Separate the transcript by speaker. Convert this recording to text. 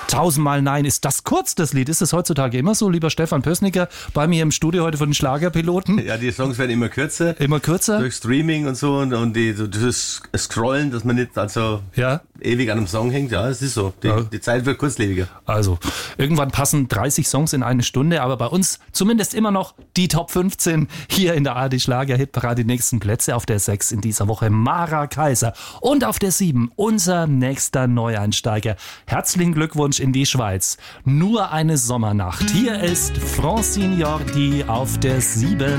Speaker 1: Tausendmal Nein. Ist das kurz, das Lied? Ist es heutzutage immer so, lieber Stefan Pößnicker, bei mir im Studio heute von den Schlagerpiloten?
Speaker 2: Ja, die Songs werden immer kürzer.
Speaker 1: Immer kürzer?
Speaker 2: Durch Streaming und so und das Scrollen, dass man nicht also ewig an einem Song hängt. Ja, es ist so. Die Zeit wird kurzlebiger.
Speaker 1: Also, irgendwann passen 30 Songs in eine Stunde, aber bei uns zumindest immer noch die Top 15 hier in der ARD Schlager-Hitparade. Die nächsten Plätze auf der 6 in dieser Woche Mara Kaiser und auf der 7 unser nächster Neueinsteiger. Herzlichen Glückwunsch in die Schweiz. Nur eine Sommernacht. Hier ist Francine Jordi auf der 7.